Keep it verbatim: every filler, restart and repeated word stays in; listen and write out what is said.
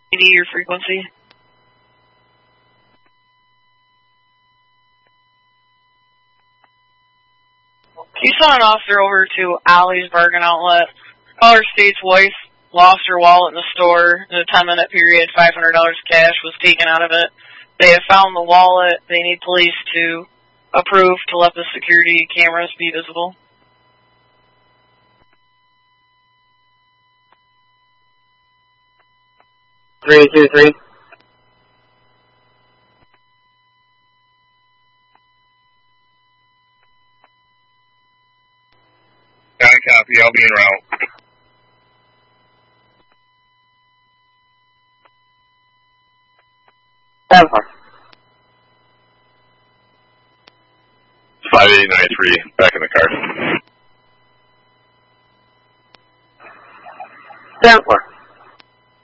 your frequency. You saw an officer over to Allie's Bargain Outlet. Caller state's wife lost her wallet in the store. In a ten minute period, five hundred dollars cash was taken out of it. They have found the wallet. They need police to approve to let the security cameras be visible. Three, two, three. Got a copy. I'll be en route. Seven four. five eight nine three, back in the car. Seven four.